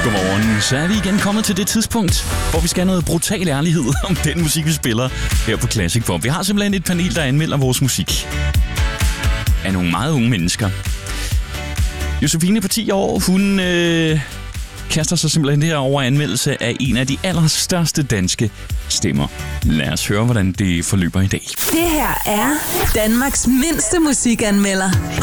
Godmorgen. Så er vi igen kommet til det tidspunkt, hvor vi skal have noget brutal ærlighed om den musik, vi spiller her på Classic Pop. Vi har simpelthen et panel, der anmelder vores musik af nogle meget unge mennesker. Josefine på 10 år, hun kaster sig simpelthen her over anmeldelse af en af de allerstørste danske stemmer. Lad os høre, hvordan det forløber i dag. Det her er Danmarks mindste musikanmelder.